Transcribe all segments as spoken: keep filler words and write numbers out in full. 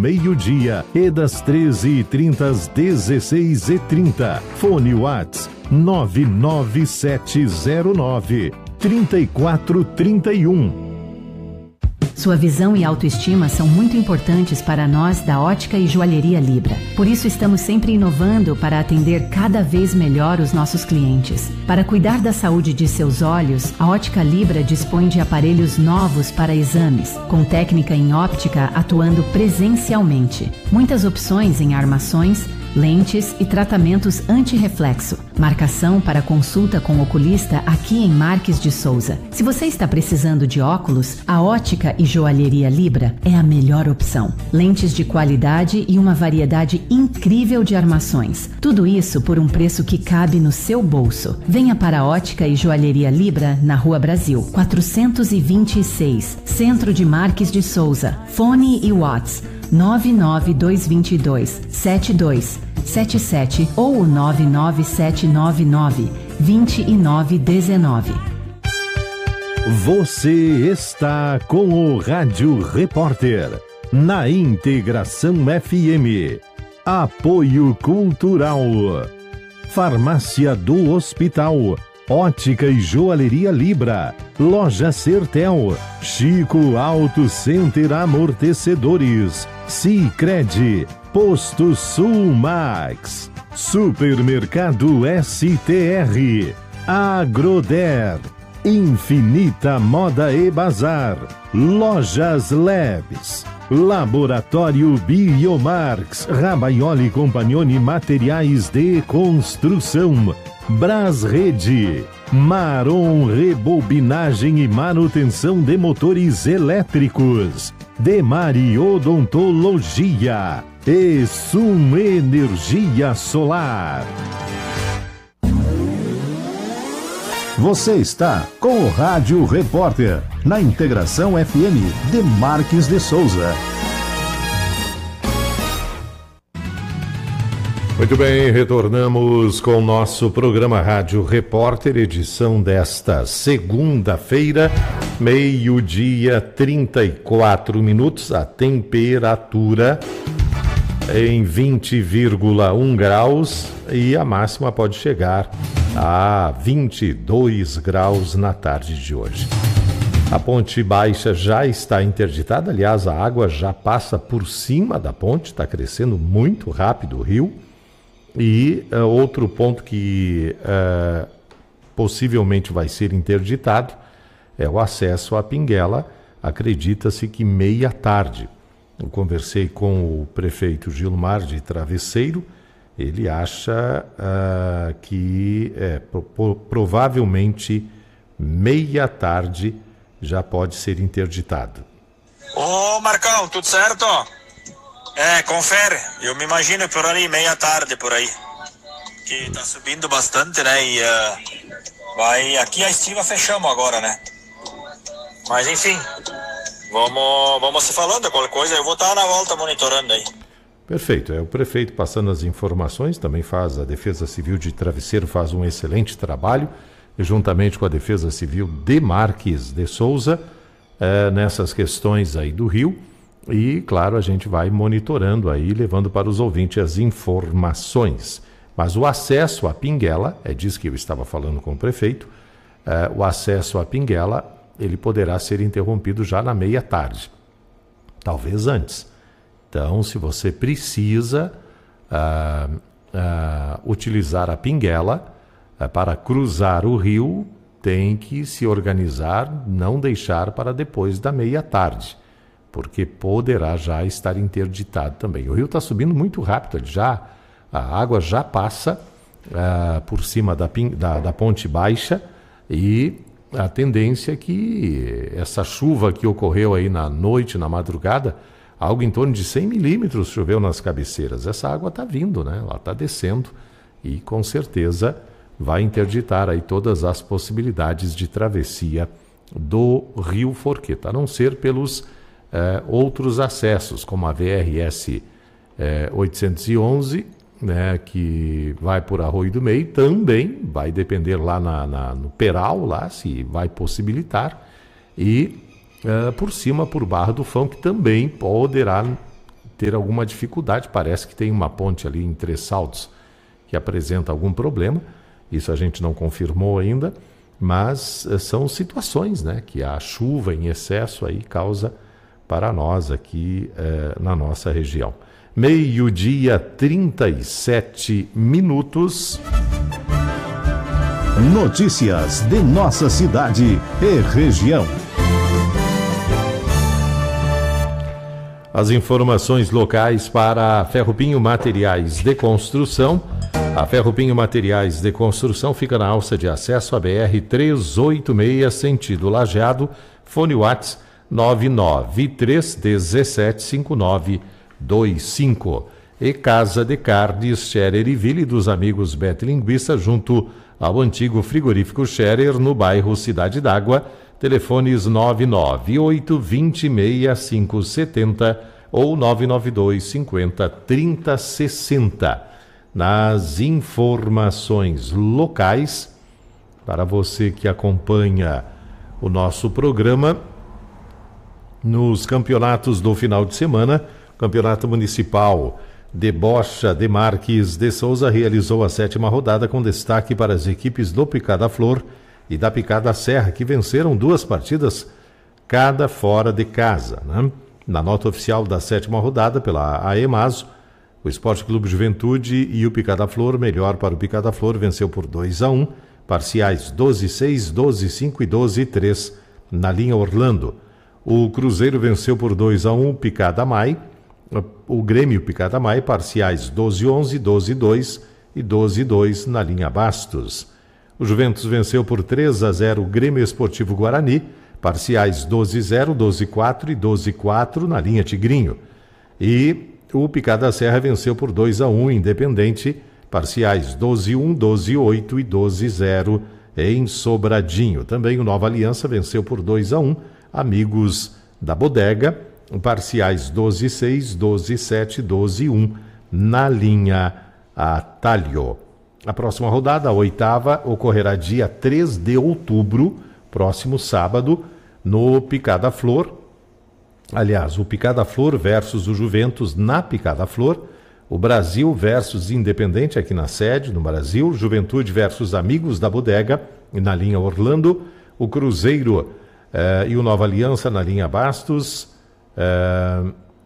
meio-dia e das treze e trinta às dezesseis e trinta. Fone Whats nove nove sete zero nove, três quatro três um. Sua visão e autoestima são muito importantes para nós da Ótica e Joalheria Libra. Por isso estamos sempre inovando para atender cada vez melhor os nossos clientes. Para cuidar da saúde de seus olhos, a Ótica Libra dispõe de aparelhos novos para exames, com técnica em óptica atuando presencialmente. Muitas opções em armações, lentes e tratamentos anti-reflexo. Marcação para consulta com oculista aqui em Marques de Souza. Se você está precisando de óculos, a Ótica e Joalheria Libra é a melhor opção. Lentes de qualidade e uma variedade incrível de armações. Tudo isso por um preço que cabe no seu bolso. Venha para a Ótica e Joalheria Libra na Rua Brasil, quatrocentos e vinte e seis, Centro de Marques de Souza. Fone e Whats nove nove dois dois dois, sete dois sete sete ou nove nove sete nove nove, dois nove um nove. Você está com o Rádio Repórter, na Integração F M. Apoio Cultural. Farmácia do Hospital. Ótica e Joalheria Libra. Loja Sertel. Chico Auto Center Amortecedores. Sicredi. Posto Sul Max. Supermercado S T R. Agroder. Infinita Moda e Bazar. Lojas Labs. Laboratório Biomarx. Rabaioli Compagnoni Materiais de Construção. Brasrede. Marom Rebobinagem e Manutenção de Motores Elétricos. Demari Odontologia. E Sum Energia Solar. Você está com o Rádio Repórter, na Integração F M de Marques de Souza. Muito bem, retornamos com o nosso programa Rádio Repórter, edição desta segunda-feira, meio-dia, trinta e quatro minutos, a temperatura em vinte vírgula um graus e a máxima pode chegar a vinte e dois graus na tarde de hoje. A ponte baixa já está interditada, aliás, a água já passa por cima da ponte, está crescendo muito rápido o rio. E uh, outro ponto que uh, possivelmente vai ser interditado é o acesso à Pinguela, acredita-se que meia tarde. Eu conversei com o prefeito Gilmar de Travesseiro, ele acha uh, que é, pro, provavelmente meia tarde já pode ser interditado. Ô Marcão, tudo certo? É, confere, eu me imagino por ali, meia tarde por aí, que tá subindo bastante, né, e uh, vai, aqui a estiva fechamos agora, né, mas enfim, vamos, vamos se falando, qualquer coisa, eu vou estar na volta monitorando aí. Perfeito, é o prefeito passando as informações, também faz, a Defesa Civil de Travesseiro faz um excelente trabalho, juntamente com a Defesa Civil de Marques de Souza, é, nessas questões aí do rio. E, claro, a gente vai monitorando aí, levando para os ouvintes as informações. Mas o acesso à Pinguela, é disso que eu estava falando com o prefeito, é, o acesso à Pinguela, ele poderá ser interrompido já na meia-tarde, talvez antes. Então, se você precisa ah, ah, utilizar a Pinguela ah, para cruzar o rio, tem que se organizar, não deixar para depois da meia-tarde, porque poderá já estar interditado também. O rio está subindo muito rápido, ele já, a água já passa uh, por cima da, da, da ponte baixa e a tendência é que essa chuva que ocorreu aí na noite, na madrugada, algo em torno de cem milímetros choveu nas cabeceiras. Essa água está vindo, né? Ela está descendo e com certeza vai interditar aí todas as possibilidades de travessia do Rio Forqueta, a não ser pelos eh, outros acessos, como a V R S eh, oitocentos e onze, né, que vai por Arroio do Meio, também vai depender lá na, na, no Peral, lá se vai possibilitar, e uh, por cima, por Barra do Fão, que também poderá ter alguma dificuldade. Parece que tem uma ponte ali em Três Saltos que apresenta algum problema. Isso a gente não confirmou ainda, mas são situações, né, que a chuva em excesso aí causa para nós aqui eh, na nossa região. Meio-dia, trinta e sete minutos. Notícias de nossa cidade e região. As informações locais para a Ferrupinho Materiais de Construção. A Ferrupinho Materiais de Construção fica na alça de acesso à B R trezentos e oitenta e seis, sentido Lajeado. Fone WhatsApp nove nove três um sete cinco nove dois cinco. E Casa de Carnes Scherer e Ville dos amigos Bet Linguiça, junto ao antigo frigorífico Scherer, no bairro Cidade d'Água. Telefones nove nove oito dois seis cinco sete zero ou nove nove dois cinquenta trinta sessenta. Nas informações locais, para você que acompanha o nosso programa, nos campeonatos do final de semana, Campeonato Municipal de Bocha de Marques de Souza realizou a sétima rodada com destaque para as equipes do Picada Flor e da Picada Serra, que venceram duas partidas cada fora de casa, né? Na nota oficial da sétima rodada pela AEMASO, o Esporte Clube Juventude e o Picada Flor, melhor para o Picada Flor, venceu por dois a um, parciais doze a seis, doze a cinco e doze a três na linha Orlando. O Cruzeiro venceu por dois a um o Picada Mai, o Grêmio Picada Mai, parciais doze a onze, doze a dois e doze a dois na linha Bastos. O Juventus venceu por três a zero o Grêmio Esportivo Guarani, parciais doze a zero, doze a quatro e doze a quatro na linha Tigrinho. E o Picada Serra venceu por dois a um o Independente, parciais doze a um, doze a oito e doze a zero em Sobradinho. Também o Nova Aliança venceu por dois a um Amigos da Bodega, parciais doze a seis, doze a sete, doze a um na linha Atalho. A próxima rodada, a oitava, ocorrerá dia três de outubro, próximo sábado, no Picada Flor. Aliás, o Picada Flor versus o Juventus na Picada Flor, o Brasil versus Independente aqui na sede, no Brasil, Juventude versus Amigos da Bodega na linha Orlando, o Cruzeiro eh, e o Nova Aliança na linha Bastos, eh,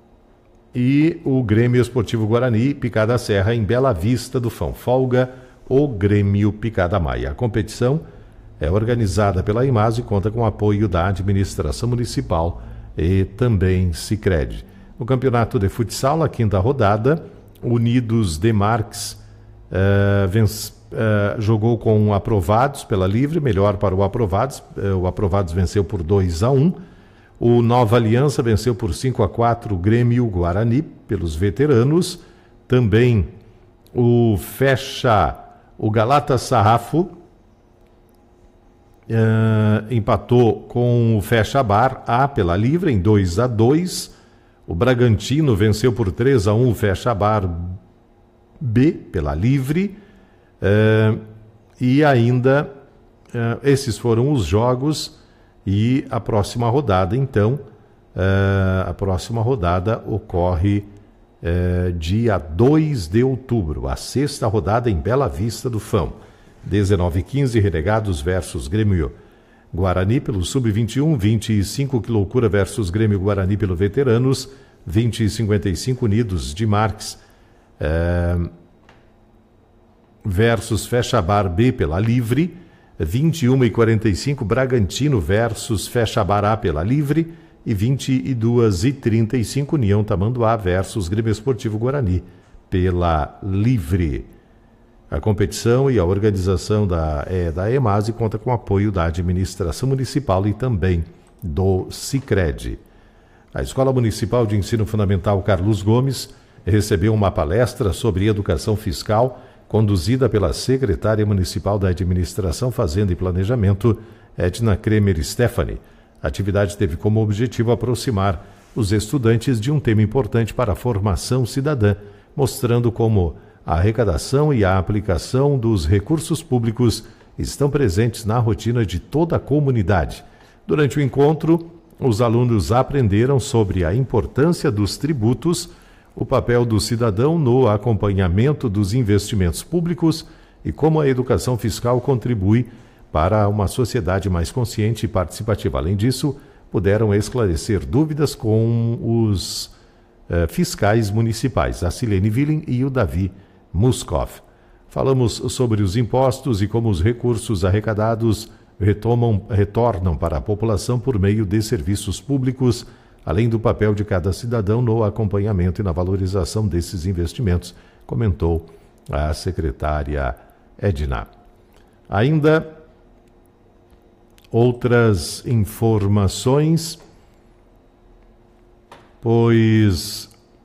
e o Grêmio Esportivo Guarani, Picada Serra em Bela Vista do Fão Folga, o Grêmio Picada Maia. A competição é organizada pela IMASO e conta com o apoio da administração municipal e também Sicredi. No campeonato de futsal, a quinta rodada, Unidos de Marques uh, vence, uh, jogou com o Aprovados pela Livre, melhor para o Aprovados. Uh, o Aprovados venceu por dois a um. O Nova Aliança venceu por cinco a quatro o Grêmio Guarani pelos veteranos. Também o Fecha, o Galata Sarrafo, uh, empatou com o Fecha Bar A pela Livre em dois a dois. O Bragantino venceu por três a um o Fecha Bar B pela Livre. Uh, e ainda, uh, esses foram os jogos e a próxima rodada, então, uh, a próxima rodada ocorre uh, dia dois de outubro, a sexta rodada em Bela Vista do Fão. dezenove e quinze, Renegados versus Grêmio Guarani pelo sub vinte e um, vinte e cinco, Que Loucura versus Grêmio Guarani pelo Veteranos, vinte e cinquenta e cinco, Unidos de Marques eh, versus Fecha Bar B pela Livre, vinte e uma e quarenta e cinco, Bragantino versus Fecha Bar A pela Livre e vinte e duas e trinta e cinco, União Tamanduá versus Grêmio Esportivo Guarani pela Livre. A competição e a organização da, é, da EMASE conta com o apoio da administração municipal e também do Sicredi. A Escola Municipal de Ensino Fundamental Carlos Gomes recebeu uma palestra sobre educação fiscal conduzida pela secretária municipal da Administração, Fazenda e Planejamento, Edna Kremer Stephanie. A atividade teve como objetivo aproximar os estudantes de um tema importante para a formação cidadã, mostrando como a arrecadação e a aplicação dos recursos públicos estão presentes na rotina de toda a comunidade. Durante o encontro, os alunos aprenderam sobre a importância dos tributos, o papel do cidadão no acompanhamento dos investimentos públicos e como a educação fiscal contribui para uma sociedade mais consciente e participativa. Além disso, puderam esclarecer dúvidas com os eh, fiscais municipais, a Silene Willing e o Davi Muskov. Falamos sobre os impostos e como os recursos arrecadados retomam, retornam para a população por meio de serviços públicos, além do papel de cada cidadão no acompanhamento e na valorização desses investimentos, comentou a secretária Edna. Ainda outras informações, pois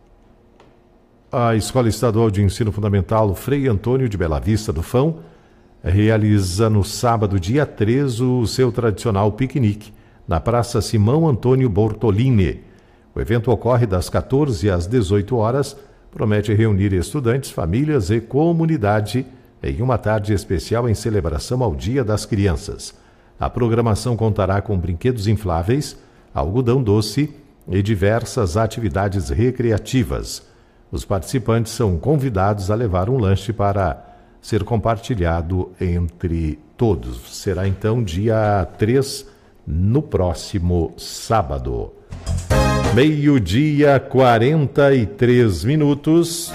a Escola Estadual de Ensino Fundamental Frei Antônio de Bela Vista do Fão realiza no sábado, dia três, o seu tradicional piquenique na Praça Simão Antônio Bortolini. O evento ocorre das quatorze às dezoito horas, promete reunir estudantes, famílias e comunidade em uma tarde especial em celebração ao Dia das Crianças. A programação contará com brinquedos infláveis, algodão doce e diversas atividades recreativas. Os participantes são convidados a levar um lanche para ser compartilhado entre todos. Será então dia três, no próximo sábado. Meio-dia, quarenta e três minutos.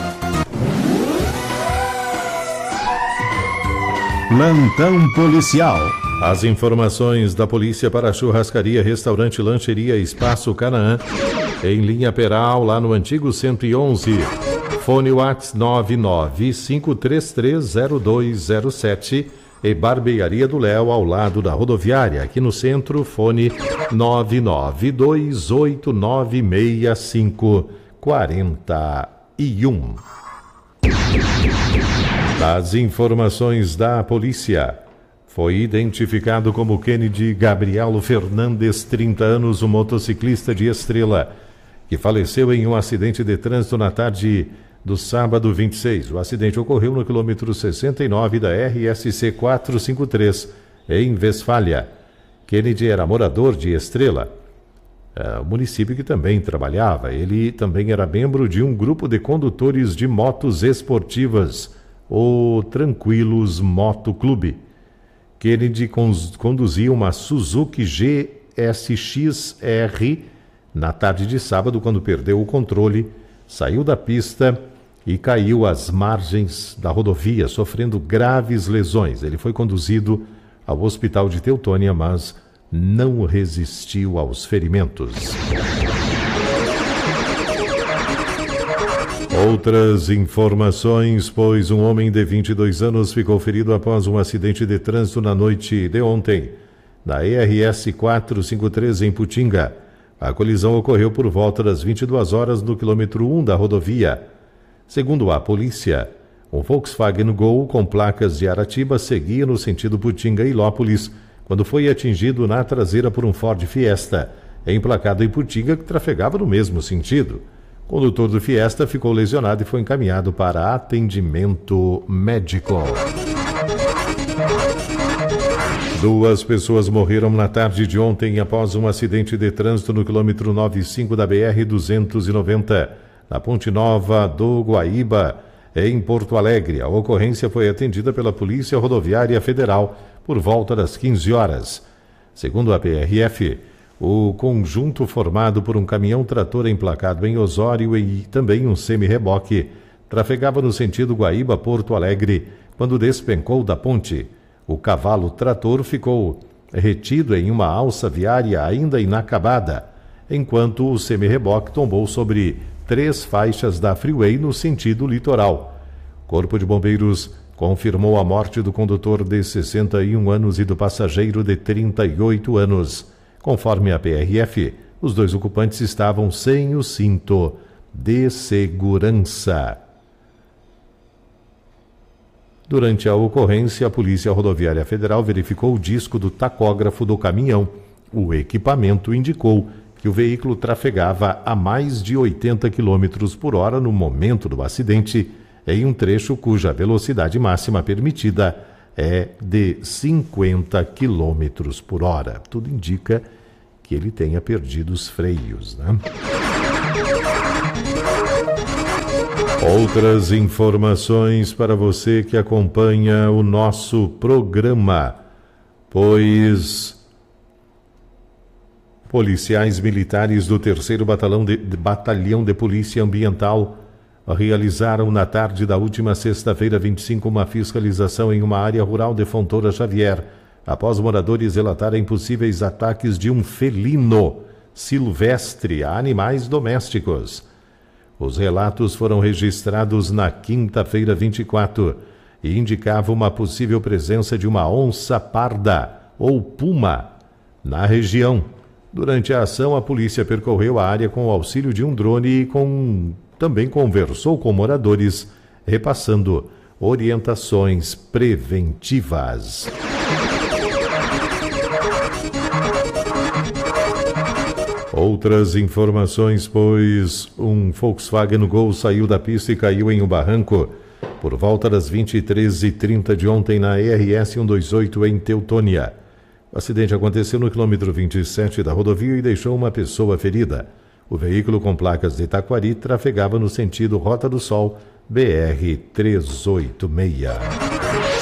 Plantão policial. As informações da polícia para a churrascaria, restaurante, lancheria Espaço Canaã, em linha Peral, lá no antigo cento e onze. Fone WhatsApp nove nove cinco três três zero dois zero sete e Barbearia do Léo, ao lado da rodoviária, aqui no centro, fone nove nove dois oito nove seis cinco quatro um. Das informações da polícia, foi identificado como Kennedy Gabrielo Fernandes, trinta anos, um motociclista de Estrela, que faleceu em um acidente de trânsito na tarde do sábado vinte e seis. O acidente ocorreu no quilômetro sessenta e nove da R S C quatrocentos e cinquenta e três, em Westfália. Kennedy era morador de Estrela, o município que também trabalhava. Ele também era membro de um grupo de condutores de motos esportivas, o Tranquilos Moto Clube. Kennedy conduzia uma Suzuki G S X R na tarde de sábado, quando perdeu o controle, saiu da pista e caiu às margens da rodovia, sofrendo graves lesões. Ele foi conduzido ao hospital de Teutônia, mas não resistiu aos ferimentos. Outras informações, pois um homem de vinte e dois anos ficou ferido após um acidente de trânsito na noite de ontem, na E R S quatrocentos e cinquenta e três, em Putinga. A colisão ocorreu por volta das vinte e duas horas no quilômetro um da rodovia. Segundo a polícia, um Volkswagen Gol com placas de Aratiba seguia no sentido Putinga-Ilópolis, quando foi atingido na traseira por um Ford Fiesta, emplacado em Putinga, que trafegava no mesmo sentido. O condutor do Fiesta ficou lesionado e foi encaminhado para atendimento médico. Duas pessoas morreram na tarde de ontem após um acidente de trânsito no quilômetro noventa e cinco da B R duzentos e noventa, na Ponte Nova do Guaíba, em Porto Alegre. A ocorrência foi atendida pela Polícia Rodoviária Federal por volta das quinze horas. Segundo a P R F, o conjunto, formado por um caminhão-trator emplacado em Osório e também um semi-reboque, trafegava no sentido Guaíba-Porto Alegre quando despencou da ponte. O cavalo-trator ficou retido em uma alça viária ainda inacabada, enquanto o semi-reboque tombou sobre três faixas da freeway no sentido litoral. O Corpo de Bombeiros confirmou a morte do condutor de sessenta e um anos e do passageiro de trinta e oito anos. Conforme a P R F, os dois ocupantes estavam sem o cinto de segurança. Durante a ocorrência, a Polícia Rodoviária Federal verificou o disco do tacógrafo do caminhão. O equipamento indicou que o veículo trafegava a mais de oitenta quilômetros por hora no momento do acidente, em um trecho cuja velocidade máxima permitida é de cinquenta quilômetros por hora. Tudo indica que ele tenha perdido os freios, né? Outras informações para você que acompanha o nosso programa, pois policiais militares do terceiro Batalhão de, Batalhão de Polícia Ambiental realizaram na tarde da última sexta-feira, vinte e cinco, uma fiscalização em uma área rural de Fontoura Xavier, após moradores relatarem possíveis ataques de um felino silvestre a animais domésticos. Os relatos foram registrados na quinta-feira, vinte e quatro, e indicavam uma possível presença de uma onça parda ou puma na região. Durante a ação, a polícia percorreu a área com o auxílio de um drone e com... também conversou com moradores, repassando orientações preventivas. Outras informações, pois um Volkswagen Gol saiu da pista e caiu em um barranco por volta das vinte e três e trinta de ontem na E R S cento e vinte e oito em Teutônia. O acidente aconteceu no quilômetro vinte e sete da rodovia e deixou uma pessoa ferida. O veículo com placas de Itaquari trafegava no sentido Rota do Sol, B R trezentos e oitenta e seis.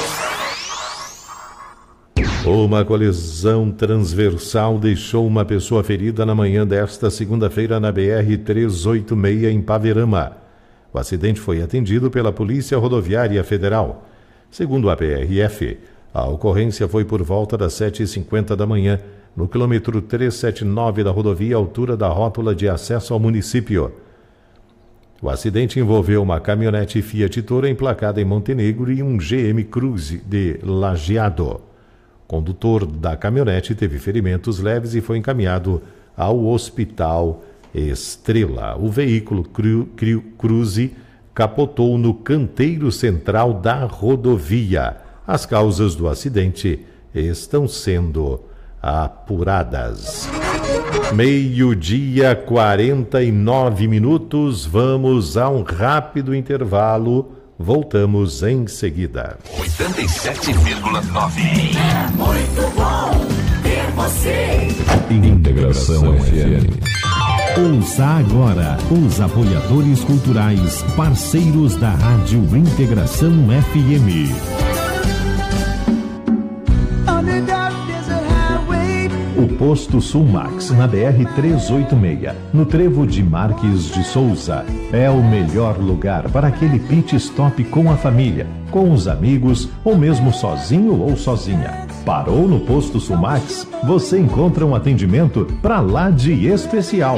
Uma colisão transversal deixou uma pessoa ferida na manhã desta segunda-feira na B R trezentos e oitenta e seis em Paverama. O acidente foi atendido pela Polícia Rodoviária Federal. Segundo a P R F, a ocorrência foi por volta das sete e cinquenta da manhã, no quilômetro trezentos e setenta e nove da rodovia, à altura da rótula de acesso ao município. O acidente envolveu uma caminhonete Fiat Toro emplacada em Montenegro e um G M Cruze de Lajeado. O condutor da caminhonete teve ferimentos leves e foi encaminhado ao Hospital Estrela. O veículo cru, cru, Cruze capotou no canteiro central da rodovia. As causas do acidente estão sendo apuradas. Meio-dia, quarenta e nove minutos. Vamos a um rápido intervalo. Voltamos em seguida. oitenta e sete vírgula nove. É muito bom ter você. Integração F M. Ouça agora os apoiadores culturais, parceiros da Rádio Integração F M. O Posto Sulmax, na B R trezentos e oitenta e seis, no trevo de Marques de Souza, é o melhor lugar para aquele pit stop com a família, com os amigos, ou mesmo sozinho ou sozinha. Parou no Posto Sulmax? Você encontra um atendimento pra lá de especial.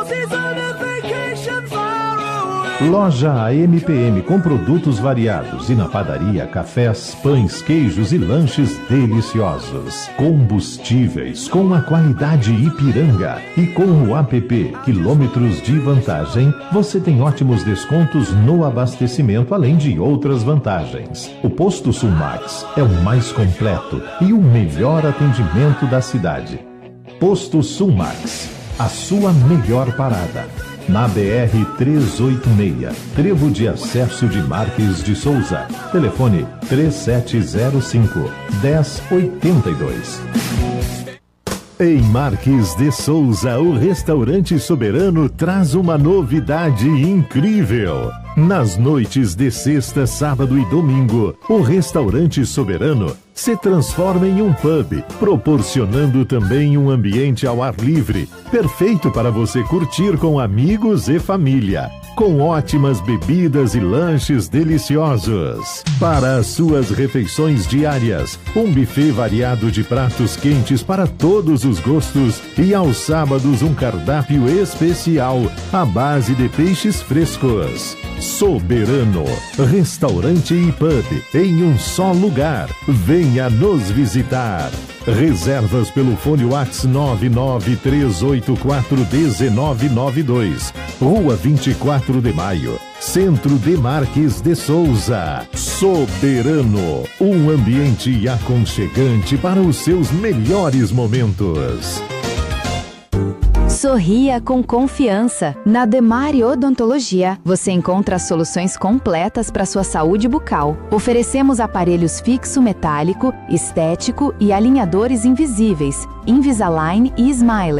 Loja A M P M com produtos variados e na padaria, cafés, pães, queijos e lanches deliciosos. Combustíveis com a qualidade Ipiranga e com o app Quilômetros de Vantagem, você tem ótimos descontos no abastecimento, além de outras vantagens. O Posto Sulmax é o mais completo e o melhor atendimento da cidade. Posto Sulmax, a sua melhor parada. Na B R trezentos e oitenta e seis, trevo de acesso de Marques de Souza. Telefone três sete zero cinco, um zero oito dois. Em Marques de Souza, o Restaurante Soberano traz uma novidade incrível. Nas noites de sexta, sábado e domingo, o Restaurante Soberano se transforma em um pub, proporcionando também um ambiente ao ar livre, perfeito para você curtir com amigos e família, com ótimas bebidas e lanches deliciosos. Para as suas refeições diárias, um buffet variado de pratos quentes para todos os gostos e aos sábados um cardápio especial à base de peixes frescos. Soberano, restaurante e pub em um só lugar. Venha nos visitar. Reservas pelo fone WhatsApp nove nove três oito quatro um nove nove dois. Rua vinte e quatro de maio, Centro de Marques de Souza. Soberano, um ambiente aconchegante para os seus melhores momentos. Sorria com confiança. Na Demare Odontologia, você encontra soluções completas para sua saúde bucal. Oferecemos aparelhos fixo metálico, estético e alinhadores invisíveis, Invisalign e Smiler.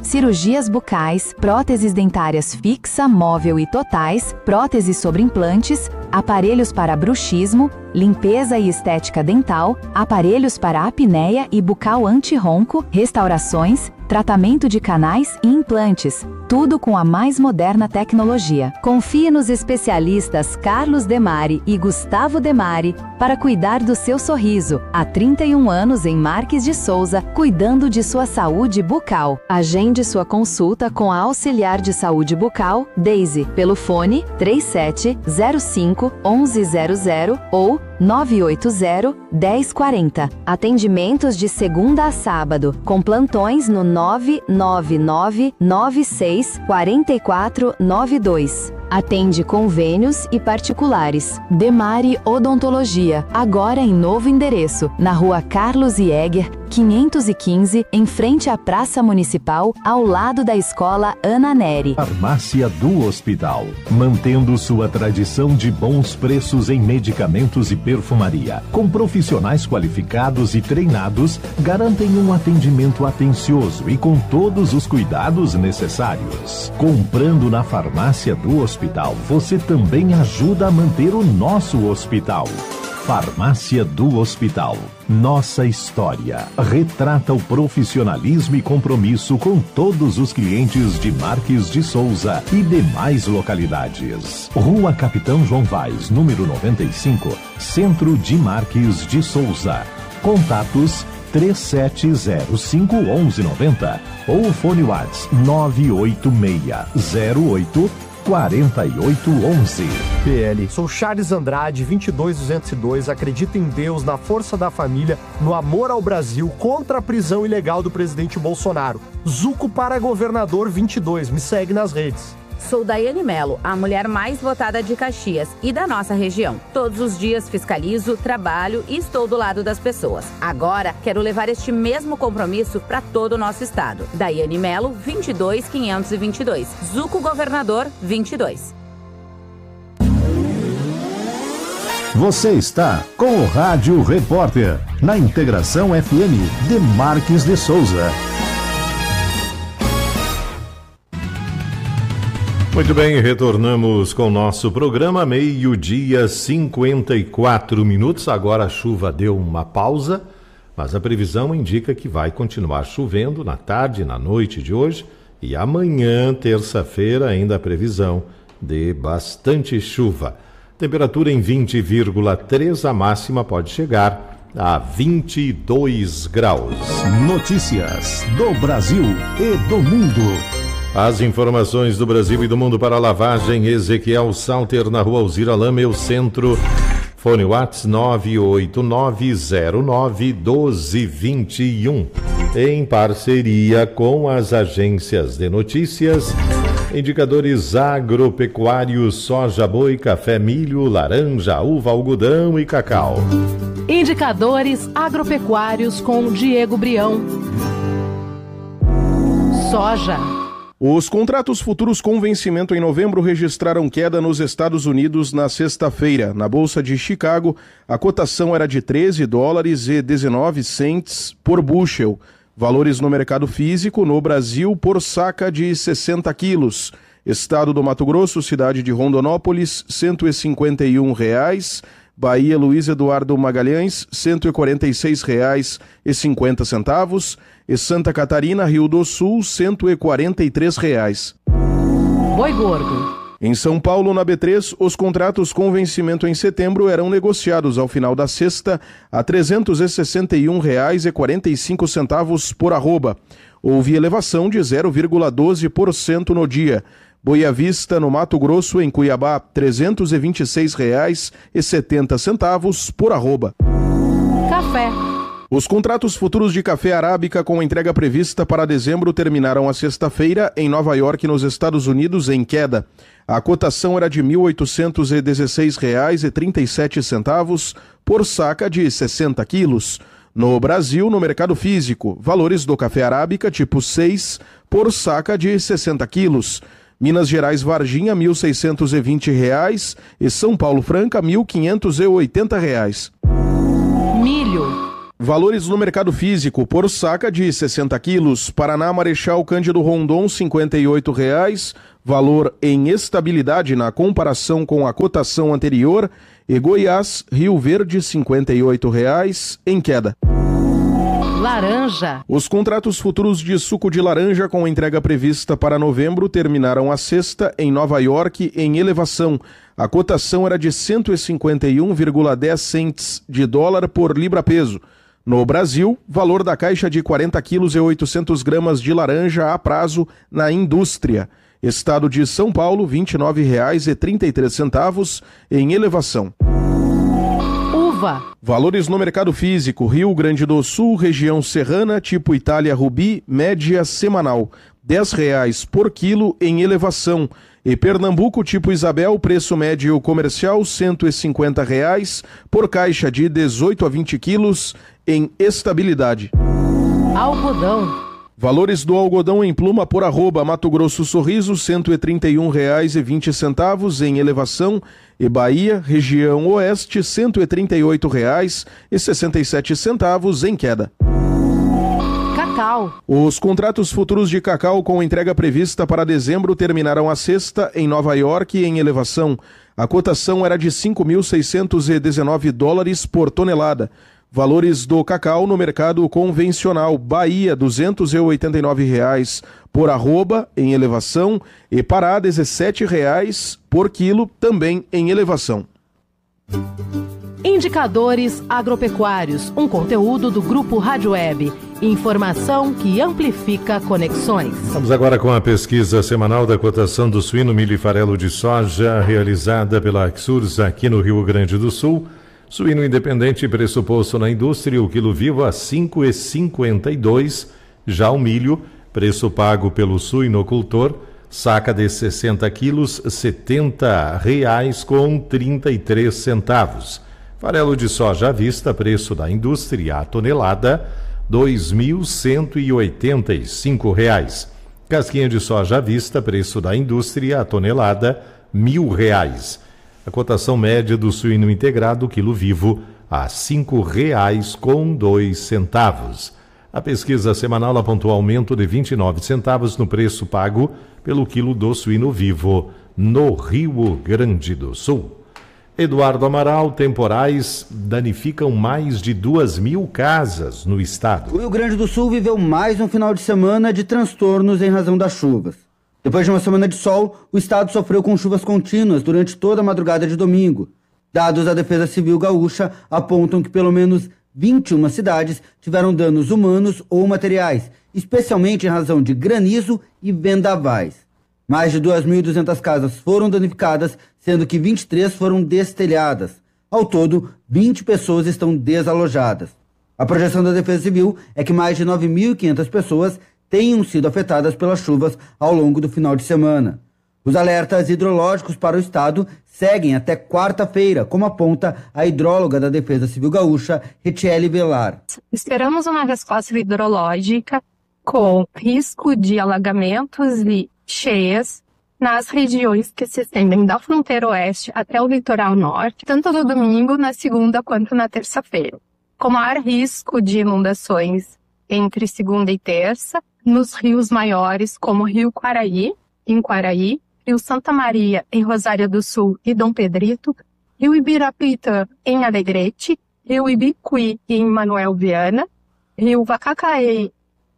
cirurgias bucais, próteses dentárias fixa, móvel e totais, próteses sobre implantes, aparelhos para bruxismo, limpeza e estética dental, aparelhos para apneia e bucal anti-ronco, restaurações, tratamento de canais e implantes, tudo com a mais moderna tecnologia. Confie nos especialistas Carlos Demari e Gustavo Demari para cuidar do seu sorriso. Há trinta e um anos em Marques de Souza, cuidando de sua saúde bucal. Agende sua consulta com a auxiliar de saúde bucal, Daisy, pelo fone três sete zero cinco, onze zero zero ou nove oito zero, dez quarenta. Atendimentos de segunda a sábado, com plantões no nove nove nove, nove seis, quatro quatro nove dois. Atende convênios e particulares. Demari Odontologia, agora em novo endereço, na rua Carlos Jäger, quinhentos e quinze, em frente à Praça Municipal, ao lado da Escola Ana Neri. Farmácia do Hospital, mantendo sua tradição de bons preços em medicamentos e perfumaria, com profissionais qualificados e treinados, garantem um atendimento atencioso e com todos os cuidados necessários. Comprando na Farmácia do Hospital, você também ajuda a manter o nosso hospital. Farmácia do Hospital. Nossa história retrata o profissionalismo e compromisso com todos os clientes de Marques de Souza e demais localidades. Rua Capitão João Vaz, número noventa e cinco, Centro de Marques de Souza. Contatos três sete zero cinco, onze noventa ou fone WhatsApp nove oito seis zero oito, quatro oito um um. P L. Sou Charles Andrade, vinte e dois duzentos e dois, acredito em Deus, na força da família, no amor ao Brasil, contra a prisão ilegal do presidente Bolsonaro. Zuco para governador vinte e dois, me segue nas redes. Sou Daiane Melo, a mulher mais votada de Caxias e da nossa região. Todos os dias fiscalizo, trabalho e estou do lado das pessoas. Agora, quero levar este mesmo compromisso para todo o nosso estado. Daiane Melo, vinte e dois quinhentos e vinte e dois. Zuco Governador, vinte e dois. Você está com o Rádio Repórter, na Integração F M de Marques de Souza. Muito bem, retornamos com o nosso programa, meio-dia, cinquenta e quatro minutos. Agora a chuva deu uma pausa, mas a previsão indica que vai continuar chovendo na tarde e na noite de hoje. E amanhã, terça-feira, ainda a previsão de bastante chuva. Temperatura em vinte vírgula três, a máxima pode chegar a vinte e dois graus. Notícias do Brasil e do mundo. As informações do Brasil e do mundo para a lavagem. Ezequiel Salter, na rua Alzira Lameu, centro. Fone WhatsApp nove oito nove zero nove um dois dois um. Em parceria com as agências de notícias, indicadores agropecuários, soja, boi, café, milho, laranja, uva, algodão e cacau. Indicadores agropecuários com Diego Brião. Soja. Os contratos futuros com vencimento em novembro registraram queda nos Estados Unidos na sexta-feira. Na Bolsa de Chicago, a cotação era de treze dólares e dezenove centes por bushel. Valores no mercado físico, no Brasil, por saca de sessenta quilos. Estado do Mato Grosso, cidade de Rondonópolis, cento e cinquenta e um reais. Bahia, Luiz Eduardo Magalhães, cento e quarenta e seis reais e cinquenta centavos. E Santa Catarina, Rio do Sul, cento e quarenta e três reais. Boi gordo. Em São Paulo, na B três, os contratos com vencimento em setembro eram negociados ao final da sexta a trezentos e sessenta e um reais e quarenta e cinco centavos por arroba. Houve elevação de zero vírgula doze por cento no dia. Boa Vista, no Mato Grosso, em Cuiabá, trezentos e vinte e seis reais e setenta centavos por arroba. Café. Os contratos futuros de café arábica com entrega prevista para dezembro terminaram a sexta-feira em Nova York, nos Estados Unidos, em queda. A cotação era de mil oitocentos e dezesseis reais e trinta e sete centavos por saca de sessenta quilos. No Brasil, no mercado físico, valores do café arábica tipo seis por saca de sessenta quilos. Minas Gerais Varginha, mil seiscentos e vinte reais e São Paulo Franca, mil quinhentos e oitenta reais. Milho. Valores no mercado físico, por saca de sessenta quilos, Paraná Marechal Cândido Rondon, cinquenta e oito reais, valor em estabilidade na comparação com a cotação anterior, e Goiás, Rio Verde, cinquenta e oito reais, em queda. Laranja. Os contratos futuros de suco de laranja com entrega prevista para novembro terminaram a sexta em Nova York em elevação. A cotação era de cento e cinquenta e um vírgula dez centes de dólar por libra-peso. No Brasil, valor da caixa de quarenta quilos e oitocentos gramas de laranja a prazo na indústria. Estado de São Paulo, vinte e nove reais e trinta e três centavos em elevação. Uva. Valores no mercado físico, Rio Grande do Sul, região serrana, tipo Itália Rubi, média semanal, dez reais por quilo em elevação. E Pernambuco, tipo Isabel, preço médio comercial, cento e cinquenta reais por caixa de dezoito a vinte quilos em estabilidade. Algodão. Valores do algodão em pluma por arroba Mato Grosso Sorriso, cento e trinta e um reais e vinte centavos em elevação, e Bahia, região oeste, cento e trinta e oito reais e sessenta e sete centavos em queda. Cacau. Os contratos futuros de cacau com entrega prevista para dezembro terminaram a sexta em Nova York em elevação. A cotação era de cinco mil seiscentos e dezenove dólares por tonelada. Valores do cacau no mercado convencional, Bahia, duzentos e oitenta e nove reais por arroba, em elevação, e Pará, dezessete reais por quilo, também em elevação. Indicadores agropecuários, um conteúdo do Grupo Rádio Web. Informação que amplifica conexões. Vamos agora com a pesquisa semanal da cotação do suíno, milho e farelo de soja, realizada pela Axurs aqui no Rio Grande do Sul. Suíno independente, preço posto na indústria, o quilo vivo a cinco reais e cinquenta e dois centavos. Já o milho, preço pago pelo suinocultor, saca de sessenta quilos, setenta reais com trinta e três centavos. Farelo de soja à vista, preço da indústria, a tonelada, dois mil cento e oitenta e cinco reais. Casquinha de soja à vista, preço da indústria, a tonelada, mil reais. A cotação média do suíno integrado, quilo vivo, a cinco reais com dois centavos. A pesquisa semanal apontou aumento de vinte e nove centavos no preço pago pelo quilo do suíno vivo no Rio Grande do Sul. Eduardo Amaral, temporais danificam mais de duas mil casas no estado. O Rio Grande do Sul viveu mais um final de semana de transtornos em razão das chuvas. Depois de uma semana de sol, o estado sofreu com chuvas contínuas durante toda a madrugada de domingo. Dados da Defesa Civil Gaúcha apontam que pelo menos vinte e uma cidades tiveram danos humanos ou materiais, especialmente em razão de granizo e vendavais. Mais de duas mil e duzentas casas foram danificadas, sendo que vinte e três foram destelhadas. Ao todo, vinte pessoas estão desalojadas. A projeção da Defesa Civil é que mais de nove mil e quinhentas pessoas tenham sido afetadas pelas chuvas ao longo do final de semana. Os alertas hidrológicos para o estado seguem até quarta-feira, como aponta a hidróloga da Defesa Civil Gaúcha, Retiele Velar. Esperamos uma resposta hidrológica com risco de alagamentos e cheias nas regiões que se estendem da fronteira oeste até o litoral norte, tanto no domingo, na segunda quanto na terça-feira. Com maior risco de inundações entre segunda e terça, nos rios maiores como Rio Quaraí, em Quaraí, Rio Santa Maria, em Rosário do Sul e Dom Pedrito, Rio Ibirapitã, em Alegrete, Rio Ibicuí, em Manuel Viana, Rio Vacacaei,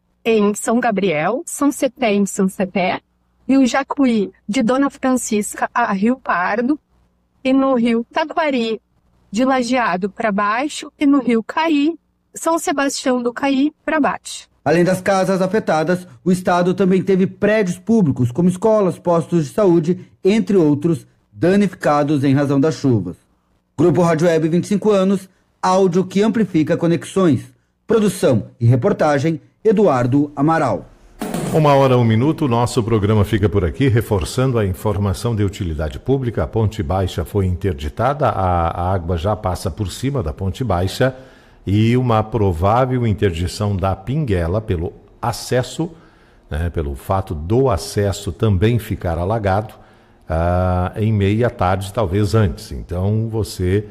em São Gabriel, São Cepé, em São Cepé, Rio Jacuí, de Dona Francisca a Rio Pardo, e no Rio Taquari, de Lajeado para baixo, e no Rio Caí, São Sebastião do Caí para baixo. Além das casas afetadas, o estado também teve prédios públicos, como escolas, postos de saúde, entre outros, danificados em razão das chuvas. Grupo Rádio Web, vinte e cinco anos, áudio que amplifica conexões. Produção e reportagem, Eduardo Amaral. Uma hora, um minuto, nosso programa fica por aqui, reforçando a informação de utilidade pública. A Ponte Baixa foi interditada, a, a água já passa por cima da Ponte Baixa, e uma provável interdição da Pinguela pelo acesso, né, pelo fato do acesso também ficar alagado, ah, em meia tarde, talvez antes. Então, você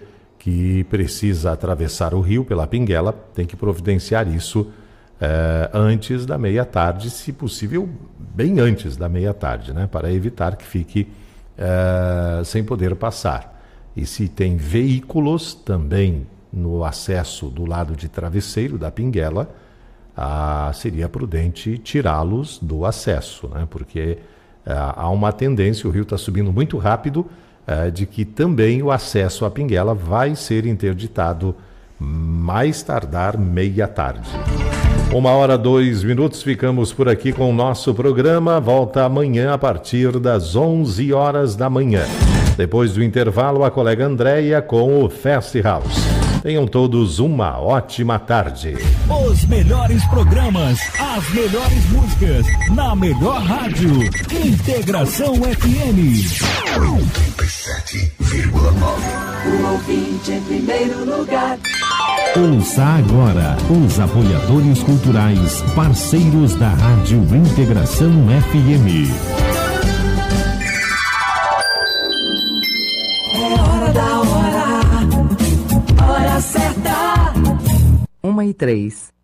que precisa atravessar o rio pela Pinguela, tem que providenciar isso eh, antes da meia-tarde, se possível, bem antes da meia-tarde, né? Para evitar que fique eh, sem poder passar. E se tem veículos também no acesso do lado de travesseiro da Pinguela, ah, seria prudente tirá-los do acesso, né? Porque ah, há uma tendência, o rio está subindo muito rápido, ah, de que também o acesso à Pinguela vai ser interditado mais tardar meia-tarde. Uma hora, dois minutos, ficamos por aqui com o nosso programa. Volta amanhã a partir das onze horas da manhã. Depois do intervalo, a colega Andréia com o Fast House. Tenham todos uma ótima tarde. Os melhores programas, as melhores músicas, na melhor rádio. Integração F M. oitenta e sete vírgula nove. O ouvinte em primeiro lugar. Ouça agora os apoiadores culturais, parceiros da Rádio Integração F M. É hora da hora. Hora certa. Uma e três.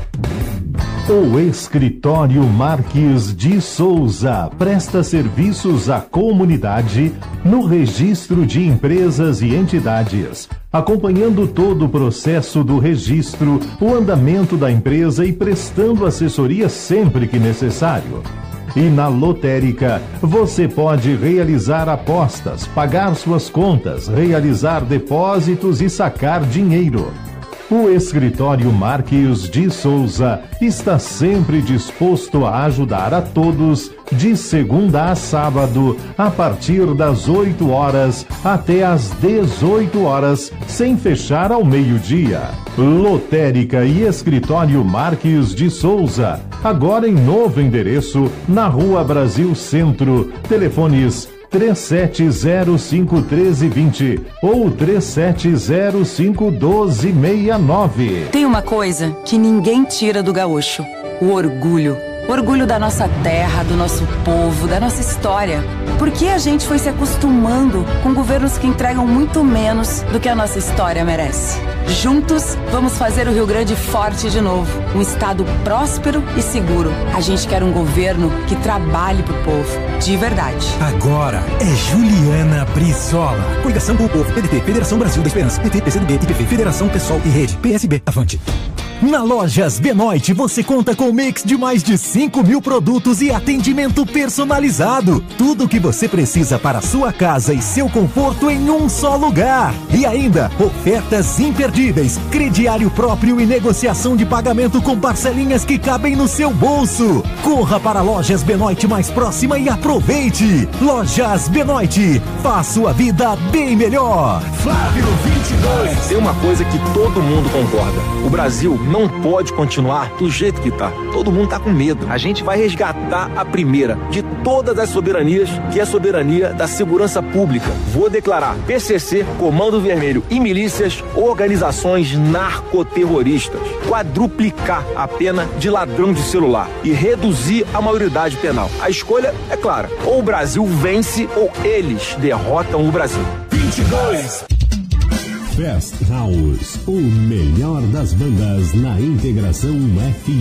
O Escritório Marques de Souza presta serviços à comunidade no registro de empresas e entidades, acompanhando todo o processo do registro, o andamento da empresa e prestando assessoria sempre que necessário. E na lotérica, você pode realizar apostas, pagar suas contas, realizar depósitos e sacar dinheiro. O Escritório Marques de Souza está sempre disposto a ajudar a todos, de segunda a sábado, a partir das oito horas até às dezoito horas, sem fechar ao meio-dia. Lotérica e Escritório Marques de Souza, agora em novo endereço, na Rua Brasil Centro. Telefones três sete zero cinco um três dois zero ou três sete zero cinco um dois seis nove. Tem uma coisa que ninguém tira do gaúcho: o orgulho. Orgulho da nossa terra, do nosso povo, da nossa história. Porque a gente foi se acostumando com governos que entregam muito menos do que a nossa história merece. Juntos, vamos fazer o Rio Grande forte de novo. Um estado próspero e seguro. A gente quer um governo que trabalhe pro povo, de verdade. Agora é Juliana Brizola. Coligação com o Povo, P D T, Federação Brasil da Esperança, P T, P C do B, I P P, Federação Pessoal e Rede, P S B, Avante. Na Lojas Benoit você conta com um mix de mais de cinco mil produtos e atendimento personalizado. Tudo o que você precisa para a sua casa e seu conforto em um só lugar. E ainda, ofertas imperdíveis, crediário próprio e negociação de pagamento com parcelinhas que cabem no seu bolso. Corra para a Lojas Benoit mais próxima e aproveite. Lojas Benoit, faz sua vida bem melhor. Flávio vinte e dois. Tem uma coisa que todo mundo concorda: o Brasil não pode continuar do jeito que tá. Todo mundo tá com medo. A gente vai resgatar a primeira de todas as soberanias, que é a soberania da segurança pública. Vou declarar P C C, Comando Vermelho e milícias organizações narcoterroristas. Quadruplicar a pena de ladrão de celular e reduzir a maioridade penal. A escolha é clara: ou o Brasil vence ou eles derrotam o Brasil. vinte e dois. Fast House, o melhor das bandas na Integração F M.